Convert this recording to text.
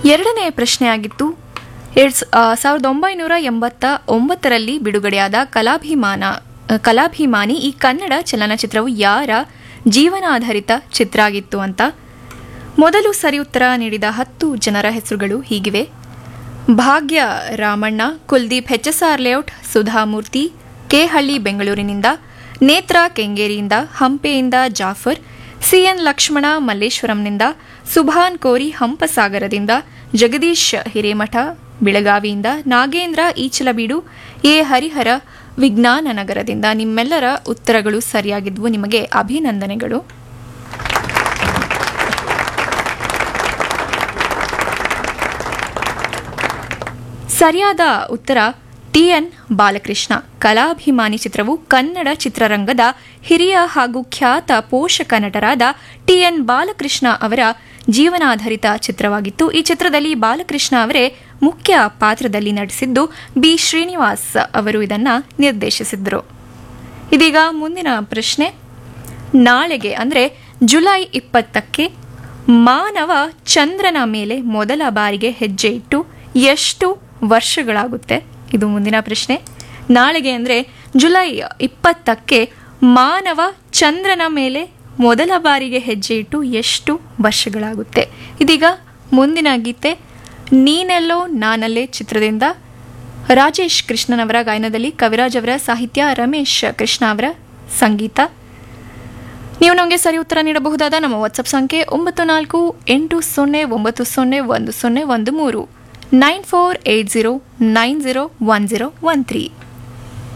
ಎರಡನೇ ಪ್ರಶ್ನೆಯಾಗಿತ್ತು 1989ರಲ್ಲಿ ಬಿಡುಗಡೆಯಾದ ಕಲಾಭಿಮಾನಿ ಈ ಕನ್ನಡ ಚಲನಚಿತ್ರವು ಯಾರ ಜೀವನಾಧಾರಿತ ಚಿತ್ರ ಆಗಿತ್ತು ಅಂತ. ಮೊದಲು ಸರಿ ಉತ್ತರ ನೀಡಿದ 10 ಜನರ ಹೆಸರುಗಳು ಹೀಗಿವೆ: ಭಾಗ್ಯ ರಾಮಣ್ಣ, ಕುಲ್ದೀಪ್ HSR ಲೇಔಟ್, ಸುಧಾಮೂರ್ತಿ ಕೆಹಳ್ಳಿ ಬೆಂಗಳೂರಿನಿಂದ, ನೇತ್ರ ಕೆಂಗೇರಿಯಿಂದ, ಹಂಪೆಯಿಂದ ಜಾಫರ್, CN ಲಕ್ಷ್ಮಣ ಮಲ್ಲೇಶ್ವರಂನಿಂದ, ಸುಭಾನ್ ಕೋರಿ ಹಂಪಸಾಗರದಿಂದ, ಜಗದೀಶ್ ಹಿರೇಮಠ ಬೆಳಗಾವಿಯಿಂದ, ನಾಗೇಂದ್ರ ಈಚಲಬೀಡು, ಎ ಹರಿಹರ ವಿಜ್ಞಾನ ನಗರದಿಂದ. ನಿಮ್ಮೆಲ್ಲರ ಉತ್ತರಗಳು ಸರಿಯಾಗಿದ್ವು, ನಿಮಗೆ ಅಭಿನಂದನೆಗಳು. ಸರಿಯಾದ ಉತ್ತರ TN ಬಾಲಕೃಷ್ಣ. ಕಲಾಭಿಮಾನಿ ಚಿತ್ರವು ಕನ್ನಡ ಚಿತ್ರರಂಗದ ಹಿರಿಯ ಹಾಗೂ ಖ್ಯಾತ ಪೋಷಕ ನಟರಾದ TN ಬಾಲಕೃಷ್ಣ ಅವರ ಜೀವನಾಧಾರಿತ ಚಿತ್ರವಾಗಿತ್ತು. ಈ ಚಿತ್ರದಲ್ಲಿ ಬಾಲಕೃಷ್ಣ ಅವರೇ ಮುಖ್ಯ ಪಾತ್ರದಲ್ಲಿ ನಟಿಸಿದ್ದು, ಬಿ ಶ್ರೀನಿವಾಸ್ ಅವರು ಇದನ್ನು ನಿರ್ದೇಶಿಸಿದ್ರು. ಇದೀಗ ಮುಂದಿನ ಪ್ರಶ್ನೆ. ನಾಳೆಗೆ ಅಂದರೆ ಜುಲೈ 20ಕ್ಕೆ ಮಾನವ ಚಂದ್ರನ ಮೇಲೆ ಮೊದಲ ಬಾರಿಗೆ ಹೆಜ್ಜೆ ಇಟ್ಟು ಎಷ್ಟು ವರ್ಷಗಳಾಗುತ್ತೆ? ಇದು ಮುಂದಿನ ಪ್ರಶ್ನೆ. ನಾಳೆಗೆ ಅಂದರೆ ಜುಲೈ 20ಕ್ಕೆ ಮಾನವ ಚಂದ್ರನ ಮೇಲೆ ಮೊದಲ ಬಾರಿಗೆ ಹೆಜ್ಜೆ ಇಟ್ಟು ಎಷ್ಟು ವರ್ಷಗಳಾಗುತ್ತೆ? ಇದೀಗ ಮುಂದಿನ ಗೀತೆ ನೀನೆಲ್ಲೋ ನಾನಲ್ಲೇ ಚಿತ್ರದಿಂದ ರಾಜೇಶ್ ಕೃಷ್ಣನವರ ಗಾಯನದಲ್ಲಿ ಕವಿರಾಜ್ ಅವರ ಸಾಹಿತ್ಯ, ರಮೇಶ್ ಕೃಷ್ಣ ಅವರ ಸಂಗೀತ. ನೀವು ನಮಗೆ ಸರಿ ಉತ್ತರ ನೀಡಬಹುದಾದ ನಮ್ಮ ವಾಟ್ಸಪ್ ಸಂಖ್ಯೆ 9480901013 9480901013.